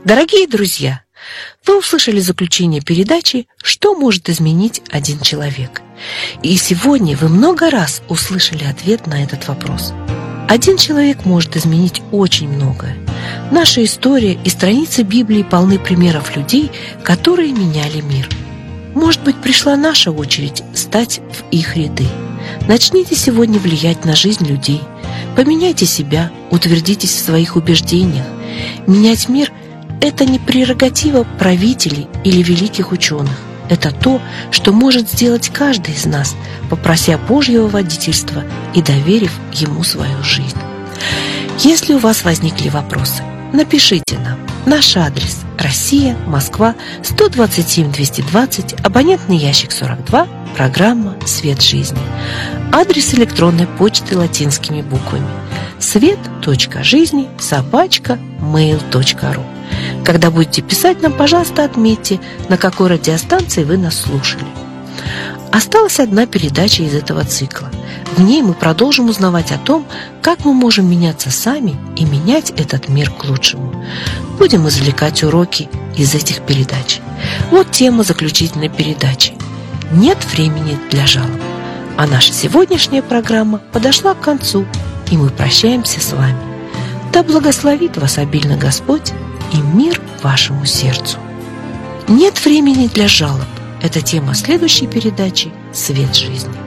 Дорогие друзья, вы услышали заключение передачи «Что может изменить один человек?». И сегодня вы много раз услышали ответ на этот вопрос. Один человек может изменить очень многое. Наша история и страницы Библии полны примеров людей, которые меняли мир. Может быть, пришла наша очередь стать в их ряды. Начните сегодня влиять на жизнь людей. Поменяйте себя, утвердитесь в своих убеждениях. Менять мир – это не прерогатива правителей или великих ученых. Это то, что может сделать каждый из нас, попрося Божьего водительства и доверив Ему свою жизнь. Если у вас возникли вопросы, напишите нам. Наш адрес – Россия, Москва, 127-220, абонентный ящик 42, программа «Свет жизни». Адрес электронной почты латинскими буквами свет.жизни@mail.ru. Когда будете писать нам, пожалуйста, отметьте, на какой радиостанции вы нас слушали. Осталась одна передача из этого цикла. В ней мы продолжим узнавать о том, как мы можем меняться сами и менять этот мир к лучшему. Будем извлекать уроки из этих передач. Вот тема заключительной передачи. Нет времени для жалоб. А наша сегодняшняя программа подошла к концу, и мы прощаемся с вами. Да благословит вас обильно Господь и мир вашему сердцу. Нет времени для жалоб. Это тема следующей передачи «Свет жизни».